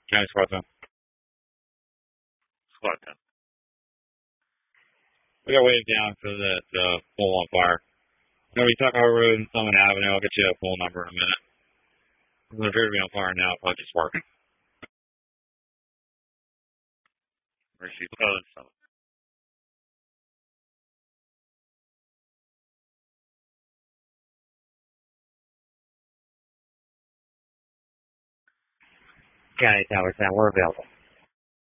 County Squad 10. Squad 10. We got waves down for that pole on fire. No, we talk our road and Summit Avenue. I'll get you a full number in a minute. It's going to appear to be on fire now. I'll just work. Mercy Code, Summit. County Tower 10, we're available.